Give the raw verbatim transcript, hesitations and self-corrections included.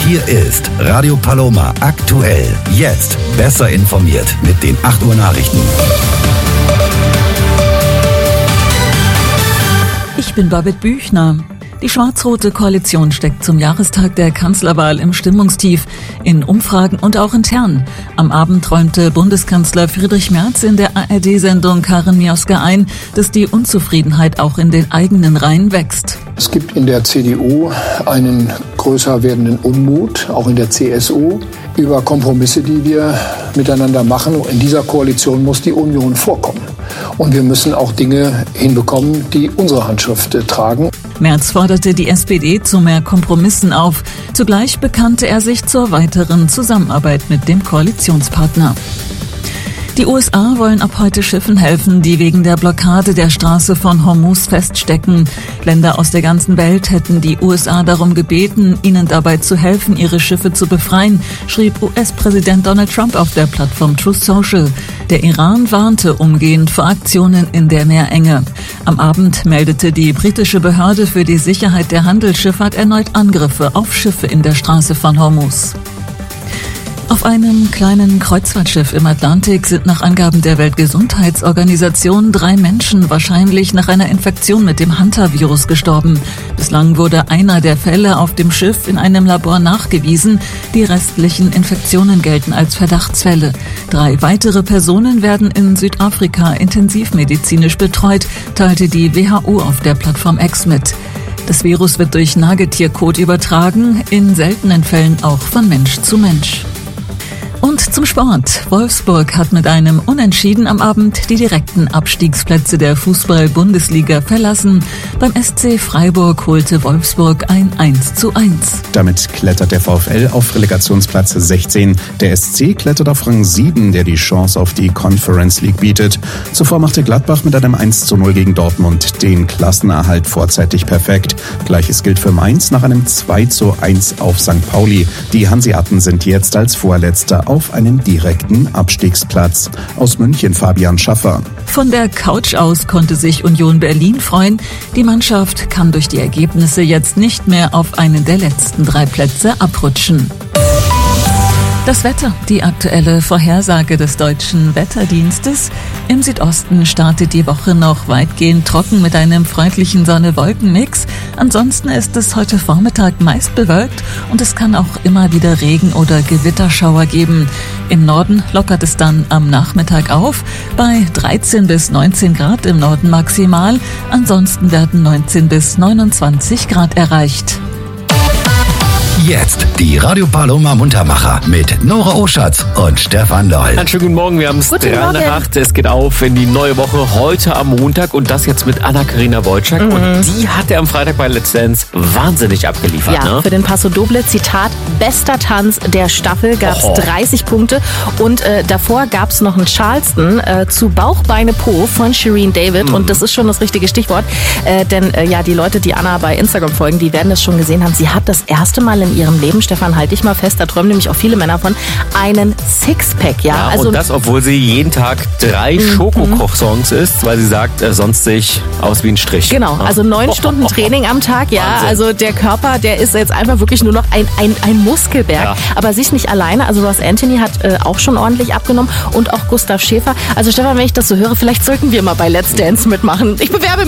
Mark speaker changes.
Speaker 1: Hier ist Radio Paloma aktuell. Jetzt besser informiert mit den acht Uhr Nachrichten.
Speaker 2: Ich bin Babette Büchner. Die schwarz-rote Koalition steckt zum Jahrestag der Kanzlerwahl im Stimmungstief, in Umfragen und auch intern. Am Abend träumte Bundeskanzler Friedrich Merz in der A R D-Sendung Karin Mioska ein, dass die Unzufriedenheit auch in den eigenen Reihen wächst.
Speaker 3: Es gibt in der C D U einen größer werdenden Unmut, auch in der C S U, über Kompromisse, die wir miteinander machen. In dieser Koalition muss die Union vorkommen. Und wir müssen auch Dinge hinbekommen, die unsere Handschrift tragen.
Speaker 2: Merz forderte die S P D zu mehr Kompromissen auf. Zugleich bekannte er sich zur weiteren Zusammenarbeit mit dem Koalitionspartner. Die U S A wollen ab heute Schiffen helfen, die wegen der Blockade der Straße von Hormuz feststecken. Länder aus der ganzen Welt hätten die U S A darum gebeten, ihnen dabei zu helfen, ihre Schiffe zu befreien, schrieb U S-Präsident Donald Trump auf der Plattform Truth Social. Der Iran warnte umgehend vor Aktionen in der Meerenge. Am Abend meldete die britische Behörde für die Sicherheit der Handelsschifffahrt erneut Angriffe auf Schiffe in der Straße von Hormuz. Auf einem kleinen Kreuzfahrtschiff im Atlantik sind nach Angaben der Weltgesundheitsorganisation drei Menschen wahrscheinlich nach einer Infektion mit dem Hanta-Virus gestorben. Bislang wurde einer der Fälle auf dem Schiff in einem Labor nachgewiesen. Die restlichen Infektionen gelten als Verdachtsfälle. Drei weitere Personen werden in Südafrika intensivmedizinisch betreut, teilte die W H O auf der Plattform X mit. Das Virus wird durch Nagetierkot übertragen, in seltenen Fällen auch von Mensch zu Mensch. Und zum Sport. Wolfsburg hat mit einem Unentschieden am Abend die direkten Abstiegsplätze der Fußball-Bundesliga verlassen. Beim S C Freiburg holte Wolfsburg ein eins zu eins.
Speaker 4: Damit klettert der VfL auf Relegationsplatz sechzehn. Der S C klettert auf Rang sieben, der die Chance auf die Conference League bietet. Zuvor machte Gladbach mit einem eins zu null gegen Dortmund den Klassenerhalt vorzeitig perfekt. Gleiches gilt für Mainz nach einem zwei zu eins auf Sankt Pauli. Die Hanseaten sind jetzt als Vorletzter auf einem direkten Abstiegsplatz. Aus München Fabian Schaffer.
Speaker 2: Von der Couch aus konnte sich Union Berlin freuen. Die Mannschaft kann durch die Ergebnisse jetzt nicht mehr auf einen der letzten drei Plätze abrutschen. Das Wetter, die aktuelle Vorhersage des Deutschen Wetterdienstes. Im Südosten startet die Woche noch weitgehend trocken mit einem freundlichen Sonne-Wolken-Mix. Ansonsten ist es heute Vormittag meist bewölkt und es kann auch immer wieder Regen- oder Gewitterschauer geben. Im Norden lockert es dann am Nachmittag auf, bei dreizehn bis neunzehn Grad im Norden maximal. Ansonsten werden neunzehn bis neunundzwanzig Grad erreicht.
Speaker 1: Jetzt die Radio Paloma Muntermacher mit Nora Oschatz und Stefan Loll.
Speaker 5: Einen schönen guten Morgen, wir haben es drei nach acht. Es geht auf in die neue Woche heute am Montag und das jetzt mit Anna-Karina Wojcik. Mhm. Und die hat ja am Freitag bei Let's Dance wahnsinnig abgeliefert.
Speaker 6: Ja,
Speaker 5: ne?
Speaker 6: Für den Paso Doble, Zitat, bester Tanz der Staffel, gab es dreißig Punkte. Und äh, davor gab es noch einen Charleston äh, zu Bauch, Beine, Po von Shireen David. Mhm. Und das ist schon das richtige Stichwort. Äh, denn äh, ja, die Leute, die Anna bei Instagram folgen, die werden das schon gesehen haben. Sie hat das erste Mal in ihrem Leben, Stefan, halt dich mal fest, da träumen nämlich auch viele Männer von, einen Sixpack, ja.
Speaker 5: ja
Speaker 6: also
Speaker 5: und das, obwohl sie jeden Tag drei mhm. Schokokochsongs isst, weil sie sagt, äh, sonst sehe ich aus wie ein Strich.
Speaker 6: Genau, ja. Also neun Stunden Training am Tag, ja. Wahnsinn. Also der Körper, der ist jetzt einfach wirklich nur noch ein, ein, ein Muskelberg. Ja. Aber sie ist nicht alleine, also Ross Anthony hat äh, auch schon ordentlich abgenommen und auch Gustav Schäfer. Also Stefan, wenn ich das so höre, vielleicht sollten wir mal bei Let's Dance mitmachen. Ich bewerbe mich.